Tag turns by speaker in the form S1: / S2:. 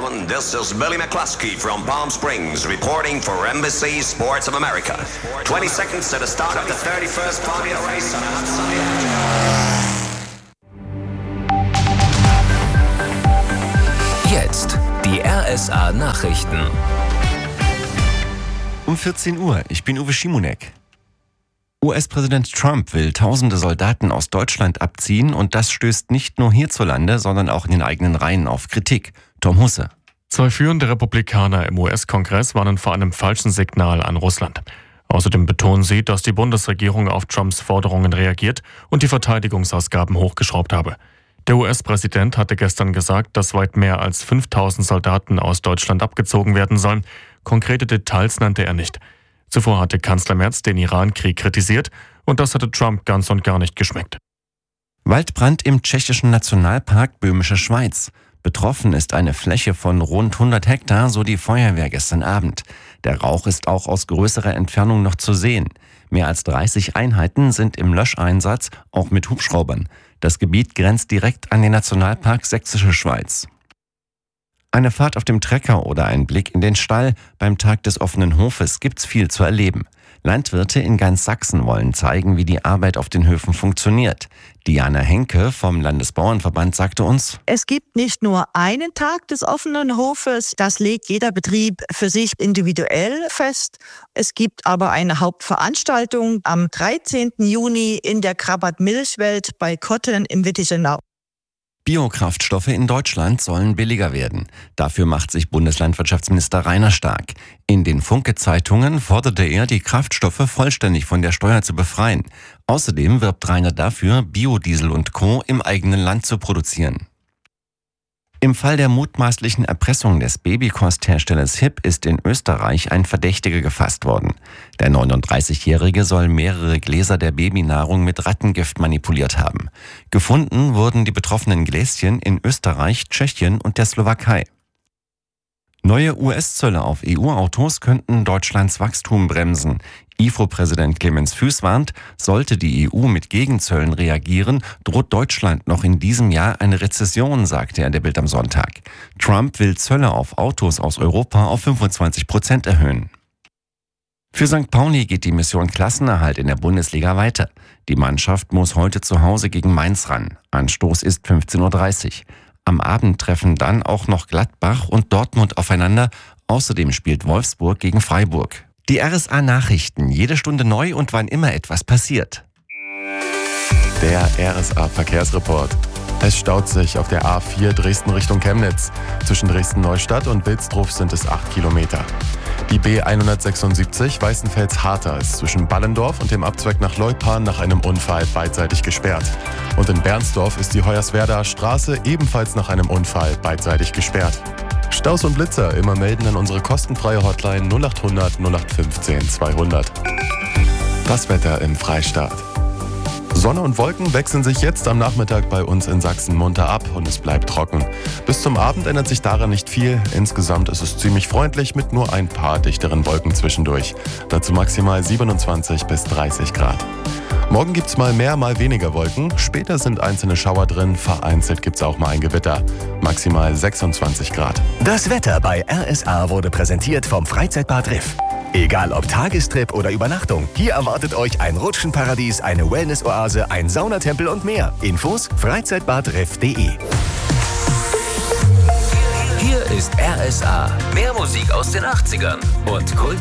S1: gentlemen, this is Billy McCluskey from Palm Springs reporting for NBC Sports of America. 20 seconds to the start of the 31st Formula Race on a hot sunny afternoon.
S2: Jetzt die RSA Nachrichten.
S3: Um 14 Uhr, ich bin Uwe Schimonek. US-Präsident Trump will tausende Soldaten aus Deutschland abziehen und das stößt nicht nur hierzulande, sondern auch in den eigenen Reihen auf Kritik. Tom Husse.
S4: 2 führende Republikaner im US-Kongress warnen vor einem falschen Signal an Russland. Außerdem betonen sie, dass die Bundesregierung auf Trumps Forderungen reagiert und die Verteidigungsausgaben hochgeschraubt habe. Der US-Präsident hatte gestern gesagt, dass weit mehr als 5000 Soldaten aus Deutschland abgezogen werden sollen. Konkrete Details nannte er nicht. Zuvor hatte Kanzler Merz den Iran-Krieg kritisiert und das hatte Trump ganz und gar nicht geschmeckt.
S3: Waldbrand im tschechischen Nationalpark Böhmische Schweiz. Betroffen ist eine Fläche von rund 100 Hektar, so die Feuerwehr gestern Abend. Der Rauch ist auch aus größerer Entfernung noch zu sehen. Mehr als 30 Einheiten sind im Löscheinsatz, auch mit Hubschraubern. Das Gebiet grenzt direkt an den Nationalpark Sächsische Schweiz. Eine Fahrt auf dem Trecker oder ein Blick in den Stall, beim Tag des offenen Hofes gibt's viel zu erleben. Landwirte in ganz Sachsen wollen zeigen, wie die Arbeit auf den Höfen funktioniert. Diana Henke vom Landesbauernverband sagte uns:
S5: Es gibt nicht nur einen Tag des offenen Hofes, das legt jeder Betrieb für sich individuell fest. Es gibt aber eine Hauptveranstaltung am 13. Juni in der Krabat-Milchwelt bei Kotten im Wittichenau.
S3: Biokraftstoffe in Deutschland sollen billiger werden. Dafür macht sich Bundeslandwirtschaftsminister Rainer stark. In den Funke-Zeitungen forderte er, die Kraftstoffe vollständig von der Steuer zu befreien. Außerdem wirbt Rainer dafür, Biodiesel und Co. im eigenen Land zu produzieren. Im Fall der mutmaßlichen Erpressung des Babykostherstellers HiP ist in Österreich ein Verdächtiger gefasst worden. Der 39-Jährige soll mehrere Gläser der Babynahrung mit Rattengift manipuliert haben. Gefunden wurden die betroffenen Gläschen in Österreich, Tschechien und der Slowakei. Neue US-Zölle auf EU-Autos könnten Deutschlands Wachstum bremsen. IFO-Präsident Clemens Fuess warnt, sollte die EU mit Gegenzöllen reagieren, droht Deutschland noch in diesem Jahr eine Rezession, sagte er der Bild am Sonntag. Trump will Zölle auf Autos aus Europa auf 25% erhöhen. Für St. Pauli geht die Mission Klassenerhalt in der Bundesliga weiter. Die Mannschaft muss heute zu Hause gegen Mainz ran. Anstoß ist 15:30 Uhr. Am Abend treffen dann auch noch Gladbach und Dortmund aufeinander. Außerdem spielt Wolfsburg gegen Freiburg. Die RSA Nachrichten, jede Stunde neu und wann immer etwas passiert.
S6: Der RSA Verkehrsreport. Es staut sich auf der A4 Dresden Richtung Chemnitz. Zwischen Dresden-Neustadt und Wilsdruf sind es 8 Kilometer. Die B176 Weißenfels-Harter ist zwischen Ballendorf und dem Abzweig nach Leupan nach einem Unfall beidseitig gesperrt. Und in Bernsdorf ist die Hoyerswerdaer Straße ebenfalls nach einem Unfall beidseitig gesperrt. Staus und Blitzer immer melden an unsere kostenfreie Hotline 0800 0815 200. Das Wetter im Freistaat. Sonne und Wolken wechseln sich jetzt am Nachmittag bei uns in Sachsen munter ab und es bleibt trocken. Bis zum Abend ändert sich daran nicht viel. Insgesamt ist es ziemlich freundlich mit nur ein paar dichteren Wolken zwischendurch. Dazu maximal 27 bis 30 Grad. Morgen gibt's mal mehr, mal weniger Wolken. Später sind einzelne Schauer drin. Vereinzelt gibt's auch mal ein Gewitter. Maximal 26 Grad.
S2: Das Wetter bei RSA wurde präsentiert vom Freizeitbad Riff. Egal ob Tagestrip oder Übernachtung, hier erwartet euch ein Rutschenparadies, eine Wellness-Oase, ein Saunatempel und mehr. Infos freizeitbadriff.de. Hier ist RSA. Mehr Musik aus den 80ern und Kult